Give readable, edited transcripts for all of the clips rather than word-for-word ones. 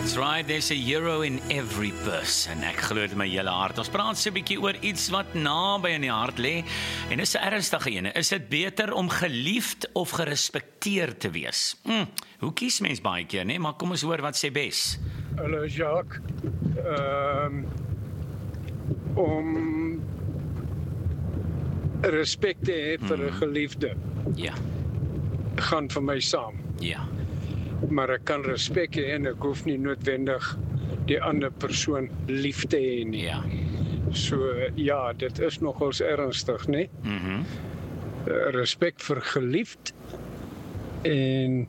That's right, there's a hero in every person. Ek glo dit met my hele hart. Ons praat so 'n bietjie oor iets wat naby in die hart lê. En dis 'n ernstige een. Is dit beter om geliefd of gerespekteer te wees? Hoe kies mens baie keer, né? Maar kom ons hoor wat sê Bes. Hallo Jacques. Om respek te hê vir 'n geliefde Ja, gaan vir my saam. ja. Maar ek kan respek hê en ek hoef nie noodwendig die ander persoon lief te hê nie. Ja. So ja, dit is nogals ernstig, né? Respek vir geliefd en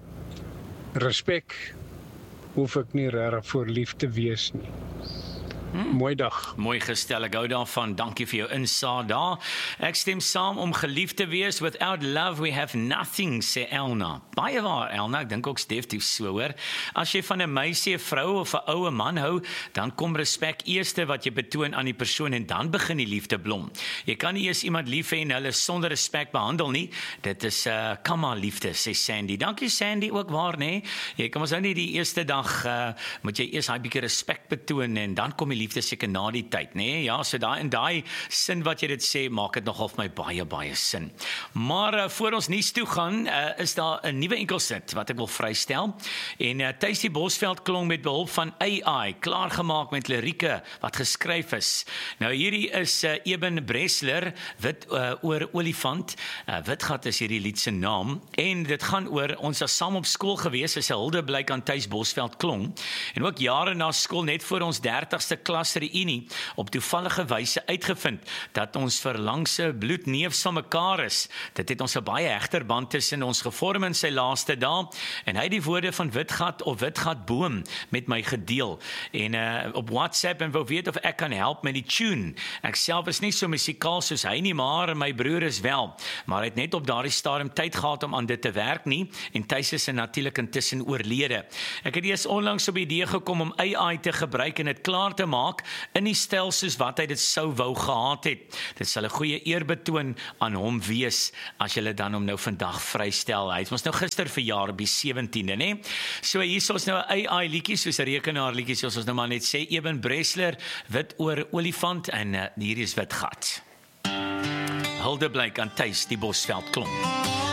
respek hoef ek nie regtig voor lief te wees nie. Mooi dag. Mooi gestel, ek hou daarvan. Dankie vir jou insaag daar. Ek stem saam om geliefd te wees. Without love we have nothing, sê Elna. Baie waar, Elna, ek dink ook definitief so, hoor. As jy van 'n meisie, 'n vrou of 'n oue man hou, dan kom respek eerste wat jy betoon aan die persoon en dan begin die liefde blom. Jy kan nie eers iemand lief hê en hulle sonder respek behandel nie. Dit is kamma liefde, sê Sandy. Dankie Sandy, ook waar, né? Jy kan ons nou nie die eerste dag moet jy eers 'n bietjie respek betoon en dan kom die liefde seker na die tyd, né? Ja, so daai in daai sin wat jy dit sê, maak dit nogal vir my baie sin. Maar voor ons nuus toe gaan, is daar 'n nuwe enkelsit wat ek wil vrystel. En Tuis die Bosveld klong met behulp van AI klaargemaak met lirieke wat geskryf is. Nou hierdie is Eben Bresler, Wit oor olifant. Witgat is hierdie lied se naam en dit gaan oor ons was saam op skool gewees as 'n huldeblyk aan Tuis Bosveld klong en ook jare na skool net voor ons 30ste klasreunie op toevallige wyse uitgevind dat ons verlangse bloedneefs van mekaar is. Dit het ons 'n baie hegter band tussen ons gevorm in sy laaste dae en hy het die woorde van Witgat of Witgatboom met my gedeel en op WhatsApp en wou weet of ek kan help met die tune. Ek self is nie so musikaal soos hy nie, maar my broer is wel. Maar hy het net op daardie stadium tyd gehad om aan dit te werk nie en Tuis is natuurlik intussen oorlede. Ek het eers onlangs op die idee gekom om AI te gebruik en dit klaar te maak in die styl soos wat hy dit sou wou gehad het. Dit sal 'n goeie eerbetoon aan hom wees as jy dan hom nou vandag vrystel. Hy het ons nou gister verjaar op die 17de, né? So hier is ons nou 'n AI liedjie soos 'n rekenaar liedjie soos ons nou maar net sê. Eben Bresler, Wit oor olifant en hier is Witgat. Huldeblyk aan Tuis die Bosveld klong.